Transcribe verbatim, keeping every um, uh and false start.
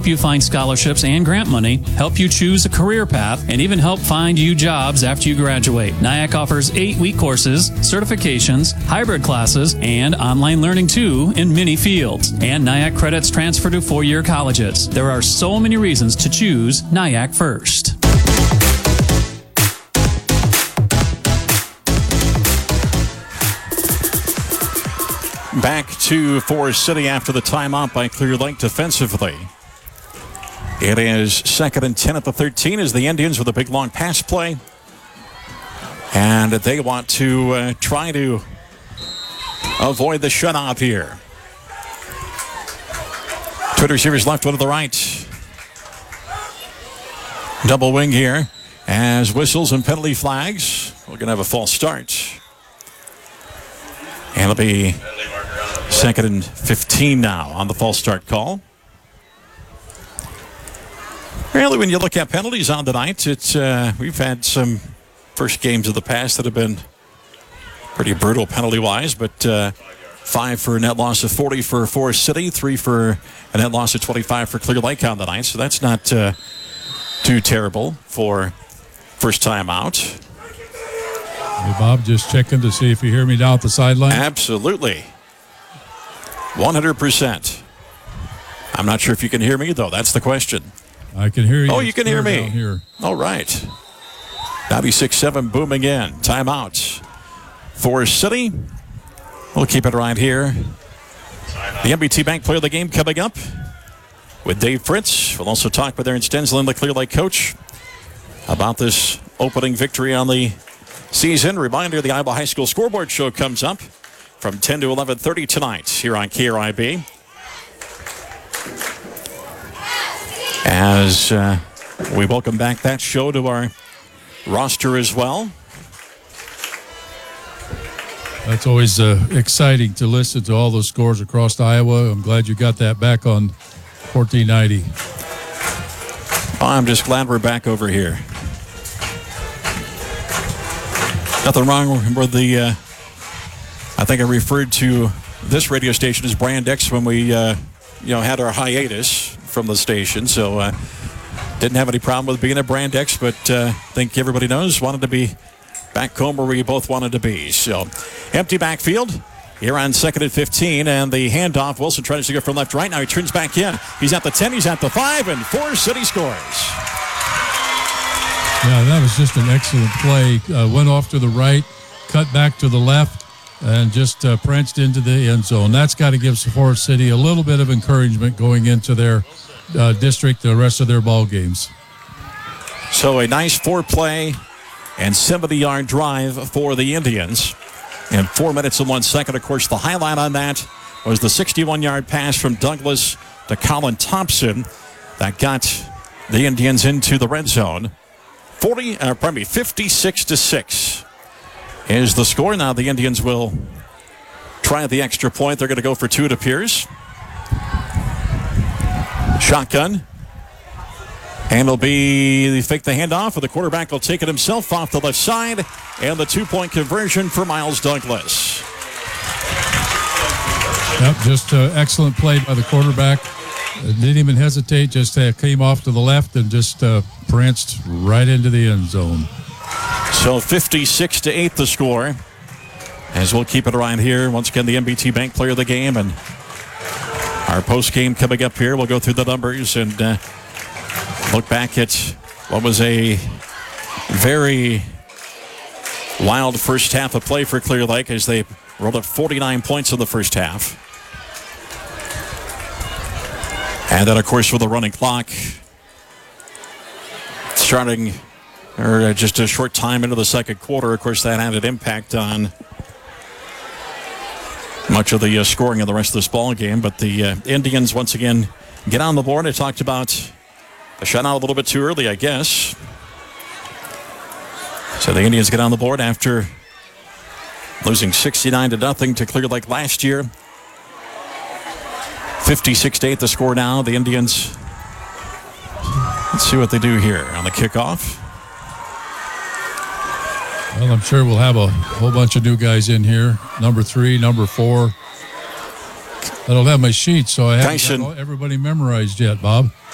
help you find scholarships and grant money, help you choose a career path, and even help find you jobs after you graduate. NIAC offers eight-week courses, certifications, hybrid classes, and online learning too in many fields. And NIAC credits transfer to four-year colleges. There are so many reasons to choose NIAC first. Back to Forest City after the timeout by Clear Lake defensively. It is second and ten at the thirteen as the Indians with a big long pass play. And they want to uh, try to avoid the shutout here. Two receivers left, one to the right. Double wing here as whistles and penalty flags. We're going to have a false start. And it'll be second and fifteen now on the false start call. Really, when you look at penalties on tonight, it's uh, we've had some first games of the past that have been pretty brutal penalty-wise, but uh, five for a net loss of forty for Forest City, three for a net loss of twenty-five for Clear Lake on the night, so that's not uh, too terrible for first time out. Hey, Bob, just checking to see if you hear me down at the sideline. Absolutely. one hundred percent. I'm not sure if you can hear me, though. That's the question. I can hear you. Oh, you can hear me. Down here. All right. ninety-six seven booming in. Timeout. Forest City. We'll keep it right here. The M B T Bank Player of the Game coming up with Dave Fritz. We'll also talk with Aaron Stensland, the Clear Lake coach, about this opening victory on the season. Reminder, the Iowa High School Scoreboard Show comes up from ten to eleven thirty tonight here on K R I B. As uh, we welcome back that show to our roster as well. That's always uh, exciting to listen to all those scores across Iowa. I'm glad you got that back on fourteen ninety. Oh, I'm just glad we're back over here. Nothing wrong with the, uh, I think I referred to this radio station as Brand X when we, uh, you know, had our hiatus from the station. So uh, didn't have any problem with being a Brand X, but uh, I think everybody knows wanted to be back home where we both wanted to be. So empty backfield here on second and fifteen, and the handoff. Wilson tries to go from left to right. Now he turns back in. He's at the ten, he's at the five, and Forest City scores. Yeah, that was just an excellent play. Uh, went off to the right, cut back to the left, and just uh, pranced into the end zone. That's got to give Forest City a little bit of encouragement going into their uh, district, the rest of their ball games. So a nice four-play and seventy-yard drive for the Indians. In four minutes and one second, of course, the highlight on that was the sixty-one-yard pass from Douglas to Colin Thompson that got the Indians into the red zone. Forty, uh, pardon me, fifty-six to six is the score. Now the Indians will try the extra point. They're going to go for two, it appears. Shotgun. And it'll be the fake the handoff, and the quarterback will take it himself off the left side. And the two-point conversion for Miles Douglas. Yep, just uh, excellent play by the quarterback. Uh, didn't even hesitate, just uh, came off to the left and just uh, pranced right into the end zone. So fifty-six to eight the score. As we'll keep it around here. Once again, the M B T Bank Player of the Game. And our post-game coming up here. We'll go through the numbers and uh, look back at what was a very wild first half of play for Clear Lake as they rolled up forty-nine points in the first half. And then, of course, with the running clock starting or just a short time into the second quarter, of course, that had an impact on much of the uh, scoring of the rest of this ball game. But the uh, Indians, once again, get on the board. I talked about a shutout a little bit too early, I guess. So the Indians get on the board after losing sixty-nine to nothing to Clear Lake last year. fifty-six to eight the score now. The Indians, let's see what they do here on the kickoff. Well, I'm sure we'll have a whole bunch of new guys in here. Number three, number four. I don't have my sheet, so I haven't Tyson. got everybody memorized yet, Bob.